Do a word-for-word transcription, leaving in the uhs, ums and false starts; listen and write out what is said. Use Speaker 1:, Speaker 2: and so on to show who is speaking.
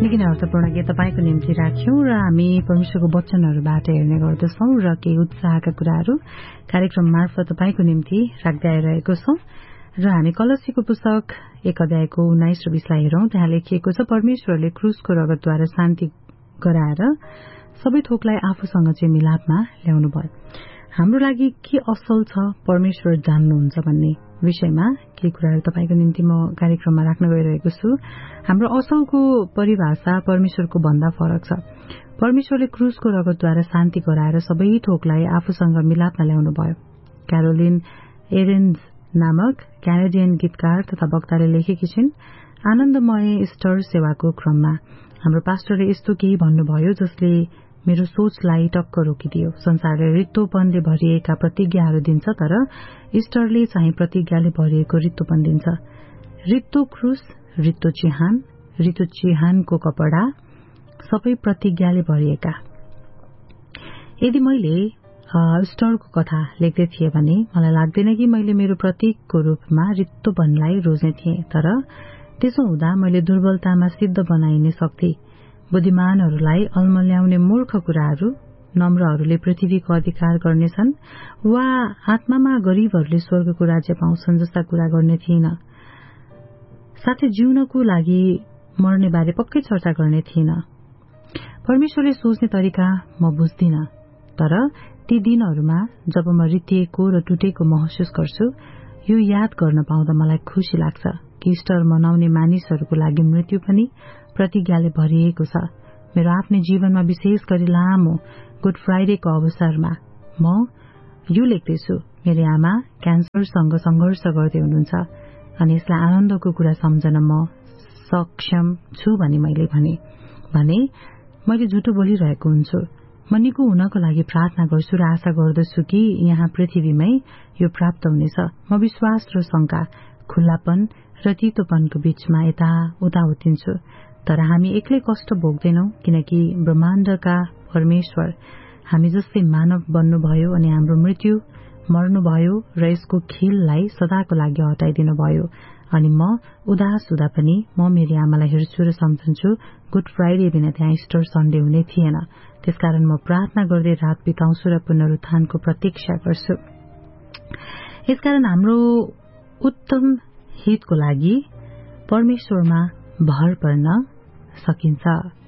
Speaker 1: निकै नै अर्थपूर्ण गीत तपाईँको निम्ति राख्यौं र हामी परमेश्वरको वचनहरूबाट हेर्ने गर्दछौं र केही उत्साहका कुराहरू कार्यक्रम मार्फत तपाईँको निम्ति राख्दै आइरहेको छौं र हामी कलसीको पुस्तक एक अध्यायको उन्नाइस र बीसलाई हेरौं। त्यहाँ लेखिएको छ, परमेश्वरले क्रूसको रगतद्वारा शान्ति गराएर सबै थोकलाई आफूसँग चाहिँ मिलापमा ल्याउनु भयो। हाम्रो लागि के असल छ परमेश्वर जान्नुहुन्छ भन्ने विषयमा केही कुराहरू तपाईँको निम्ति म कार्यक्रममा राख्न गइरहेको छु। हाम्रो असलको परिभाषा परमेश्वरको भन्दा फरक छ। परमेश्वरले क्रूसको रगतद्वारा शान्ति गराएर सबै थोकलाई आफूसँग मिलापमा ल्याउनु भयो। क्यारोलिन एरेन्ज नामक क्यानाडियन गीतकार तथा वक्ताले लेखेकी छिन्, आनन्दमय इस्टर सेवाको क्रममा हाम्रो पास्टरले यस्तो केही भन्नुभयो जसले मेरो सोचलाई टक्क रोकिदियो। संसारले रित्तोपनले भरिएका प्रतिज्ञाहरू दिन्छ, तर इस्टरले चाहिँ प्रतिज्ञाले भरिएको रित्तोपन दिन्छ। रित्तो क्रूस, रित्तो चिहान, रित्तो चिहानको कपडा, सबै प्रतिज्ञाले भरिएका। यदि मैले इस्टरको कथा लेख्दै थिएँ भने मलाई लाग्दैन कि मैले मेरो प्रतीकको रूपमा रित्तोपनलाई रोज्ने थिएँ, तर त्यसो हुँदा मैले दुर्बलतामा सिद्ध बनाइने शक्ति, बुद्धिमानहरूलाई अल्मल्याउने मूर्ख कुराहरू, नम्रहरूले पृथ्वीको अधिकार गर्नेछन् वा आत्मामा गरीबहरूले स्वर्गको राज्य पाउँछन् जस्ता कुरा गर्ने थिइन। साथै जिउनको लागि मर्ने बारे पक्कै चर्चा गर्ने थिइन। परमेश्वरले सोच्ने तरिका म बुझ्दिन, तर ती दिनहरूमा जब म रित्तिएको र टुटेको महसुस गर्छु, यो याद गर्न पाउँदा मलाई खुशी लाग्छ कि इस्टर मनाउने मानिसहरूको लागि मृत्यु पनि प्रतिज्ञाले भरिएको छ। मेरो आफ्नै जीवनमा विशेष गरी लामो गुड फ्राइडेको अवसरमा म यो लेख्दैछु। मेरो आमा क्यान्सरसँग संघर्ष गर्दै हुनुहुन्छ अनि यसलाई आनन्दको कुरा सम्झन म सक्षम छु भनी मैले भने भने मैले झुटो बोलिरहेको हुन्छु। म निको हुनको लागि प्रार्थना गर्छु र आशा गर्दछु कि यहाँ पृथ्वीमै यो प्राप्त हुनेछ। म विश्वास र शंका, खुल्लापन र तीतोपनको बीचमा यता उता होतिन्छु, तर हामी एक्लै कष्ट भोग्दैनौं, किनकि ब्रह्माण्डका परमेश्वर हामी जस्तै मानव बन्नुभयो अनि हाम्रो मृत्यु मर्नुभयो र यसको खेललाई सदाको लागि हटाइदिनु भयो। अनि म उदास हुँदा पनि म मेरी आमालाई हेर्छु र सम्झन्छु, गुड फ्राइडे बिना त्यहाँ इस्टर सन्डे हुने थिएन। त्यसकारण म प्रार्थना गर्दै रात बिताउँछु र पुनरुत्थानको प्रतीक्षा गर्छु। यसकारण हाम्रो उत्तम हितको लागि परमेश्वरमा भर पर्न सकिन्छ।